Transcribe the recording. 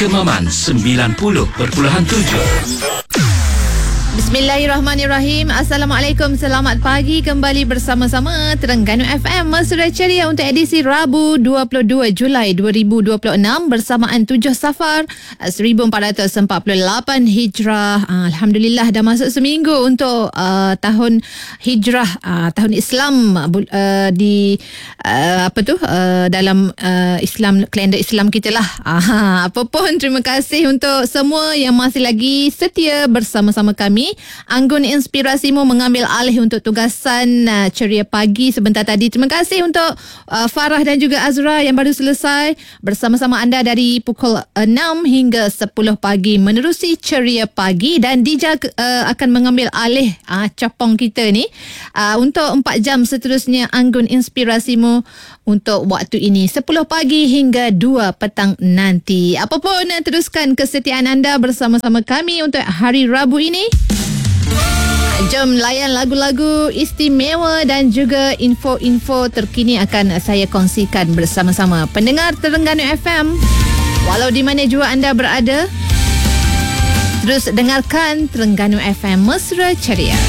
Kemaman 90.7. Bismillahirrahmanirrahim. Assalamualaikum, selamat pagi. Kembali bersama-sama Terengganu FM Mesra Ceria untuk edisi Rabu 22 Julai 2026 bersamaan 7 Safar 1448 Hijrah. Alhamdulillah dah masuk seminggu untuk tahun Hijrah, tahun Islam dalam Islam, kalender Islam kita lah. Apa pun, terima kasih untuk semua yang masih lagi setia bersama-sama kami. Anggun Inspirasimu mengambil alih untuk tugasan Ceria Pagi sebentar tadi. Terima kasih untuk Farah dan juga Azra yang baru selesai bersama-sama anda dari pukul 6 hingga 10 pagi menerusi Ceria Pagi, dan Dija akan mengambil alih capong kita ni untuk 4 jam seterusnya. Anggun Inspirasimu untuk waktu ini 10 pagi hingga 2 petang nanti. Apapun, teruskan kesetiaan anda bersama-sama kami untuk hari Rabu ini. Jom layan lagu-lagu istimewa dan juga info-info terkini akan saya kongsikan bersama-sama pendengar Terengganu FM. Walau di mana jua anda berada, terus dengarkan Terengganu FM Mesra Ceria.